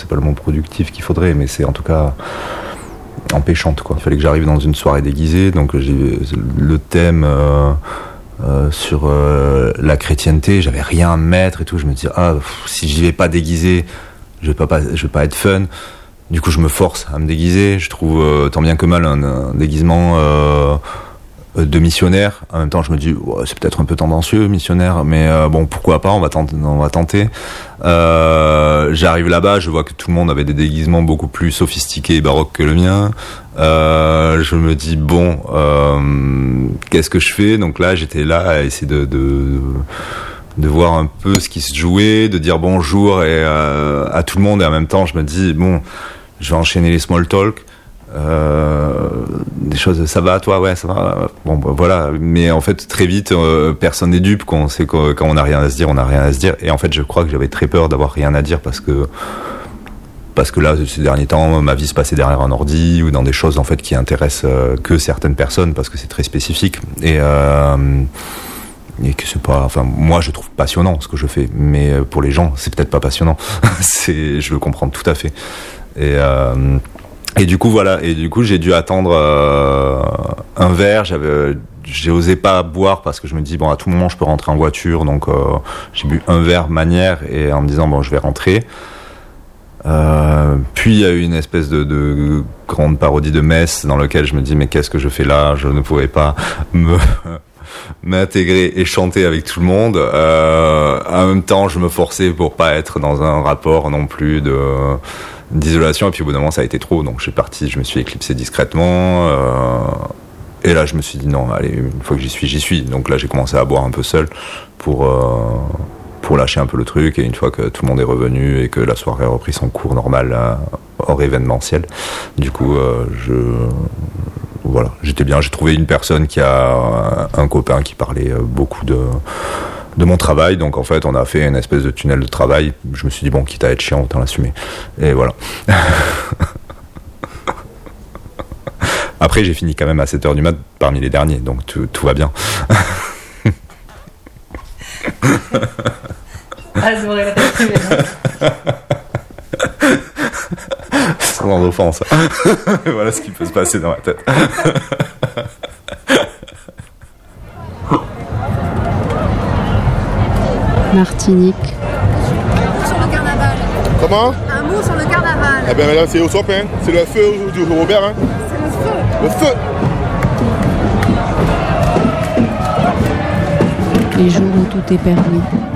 c'est pas le mot productif qu'il faudrait, mais c'est en tout cas empêchante, quoi. Il fallait que j'arrive dans une soirée déguisée, donc j'ai le thème sur la chrétienté, j'avais rien à mettre et tout, je me dis si j'y vais pas déguisé, je vais pas être fun. Du coup je me force à me déguiser, je trouve tant bien que mal un déguisement de missionnaire. En même temps je me dis c'est peut-être un peu tendancieux missionnaire, mais bon pourquoi pas, on va tenter. J'arrive là-bas, je vois que tout le monde avait des déguisements beaucoup plus sophistiqués et baroques que le mien. Je me dis bon, qu'est-ce que je fais? Donc là j'étais là à essayer de voir un peu ce qui se jouait, de dire bonjour à tout le monde, et en même temps je me dis bon, je vais enchaîner les small talk. Des choses, ça va toi? Ouais, ça va. Bon, bah, voilà. Mais en fait, très vite, personne n'est dupe. Quand on sait quand on n'a rien à se dire, on n'a rien à se dire. Et en fait, je crois que j'avais très peur d'avoir rien à dire parce que là, ces derniers temps, ma vie se passait derrière un ordi ou dans des choses en fait qui intéressent que certaines personnes parce que c'est très spécifique et que c'est pas. Enfin, moi, je trouve passionnant ce que je fais, mais pour les gens, c'est peut-être pas passionnant. Je le comprends tout à fait. Et du coup voilà, j'ai dû attendre un verre. J'ai osé pas boire parce que je me dis bon, à tout moment je peux rentrer en voiture, donc j'ai bu un verre manière et en me disant bon, je vais rentrer. Puis il y a eu une espèce de grande parodie de messe dans laquelle je me dis mais qu'est-ce que je fais là? Je ne pouvais pas m'intégrer et chanter avec tout le monde. En même temps, je me forçais pour pas être dans un rapport non plus d'isolation, et puis au bout d'un moment ça a été trop, donc je me suis éclipsé discrètement, et là je me suis dit non, allez, une fois que j'y suis, donc là j'ai commencé à boire un peu seul pour lâcher un peu le truc, et une fois que tout le monde est revenu et que la soirée a repris son cours normal hors événementiel, du coup voilà, j'étais bien, j'ai trouvé une personne qui a un copain qui parlait beaucoup de mon travail, donc en fait on a fait une espèce de tunnel de travail. Je me suis dit bon, quitte à être chiant, autant l'assumer, et voilà. Après j'ai fini quand même à 7h du mat parmi les derniers, donc tout va bien. Sans offense. Voilà ce qui peut se passer dans ma tête. Martinique. Sur le carnaval. Comment? Un mot sur le carnaval. Eh bien là c'est au sopin, c'est le feu du Robert. Hein. C'est le feu. Le feu. Les jours où tout est permis.